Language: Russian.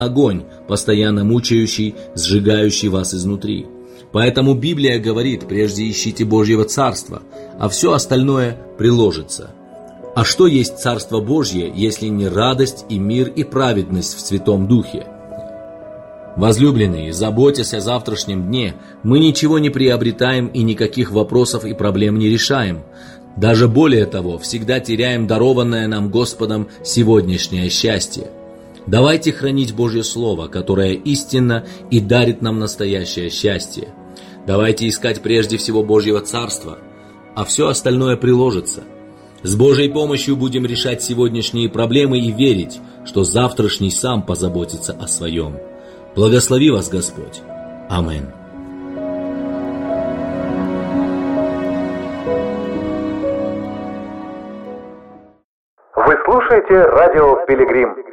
огонь, постоянно мучающий, сжигающий вас изнутри. Поэтому Библия говорит: прежде ищите Божьего Царства, а все остальное приложится. А что есть Царство Божье, если не радость и мир и праведность в Святом Духе? Возлюбленные, заботясь о завтрашнем дне, мы ничего не приобретаем и никаких вопросов и проблем не решаем. Даже более того, всегда теряем дарованное нам Господом сегодняшнее счастье. Давайте хранить Божье Слово, которое истинно и дарит нам настоящее счастье. Давайте искать прежде всего Божьего Царства, а все остальное приложится. С Божьей помощью будем решать сегодняшние проблемы и верить, что завтрашний сам позаботится о своем. Благослови вас Господь. Аминь. Вы слушаете радио «Пилигрим».